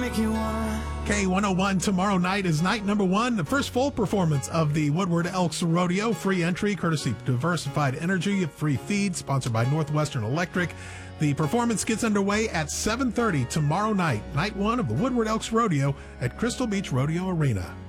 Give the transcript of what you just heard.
make you wanna. K101 tomorrow night is night number one, the first full performance of the Woodward Elks Rodeo. Free entry, courtesy Diversified Energy, free feed, sponsored by Northwestern Electric. The performance gets underway at 7:30 tomorrow night, night one of the Woodward Elks Rodeo at Crystal Beach Rodeo Arena.